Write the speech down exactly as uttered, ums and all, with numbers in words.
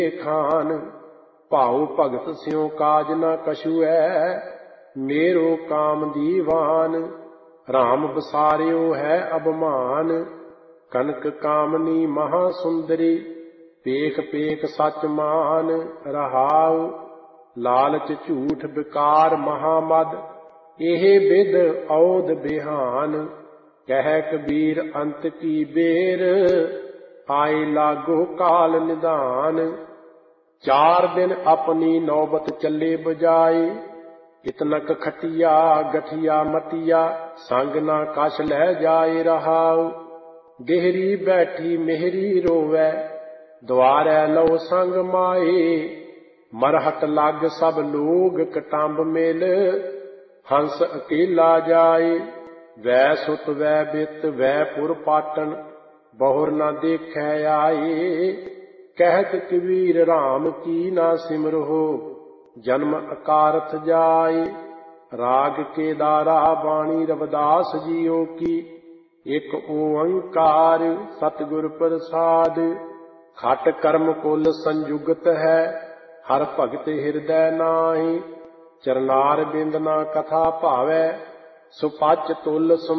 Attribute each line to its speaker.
Speaker 1: खान। भाऊ भगत स्यों काज न कछु है, मेरो काम दीवान। राम बसारियो है अबमान, कनक कामनी महासुंदरी। पेख पेख सच मान रहाउ, लालच झूठ विकार महामद। एहे विद औद बिहान, कह कबीर अंत की बेर। आए लागो काल निदान। चार दिन अपनी नौबत चले बजाए, इतनक खटिया गठिया मतिया। संग ना कछ लै जाए रहाउ, गेहरी बैठी मेहरी रोवै। द्वारै लो संग माए, मरहट लग सब लोग कटंब मिल। हंस अकेला जाए, वै सुत वै बित वै पुर पाटन। बहुर न देखै आए, कहत कबीर राम की ना सिमरहो। जन्म अकारथ जाए, राग केदारा बाणी रविदास जियो की। एक ओंकार सतगुर प्रसाद, खट कर्म कुल संयुगत है। हर भगत हृदय नाहि, चरनार बिंद ना कथा भावै। सुपच तुल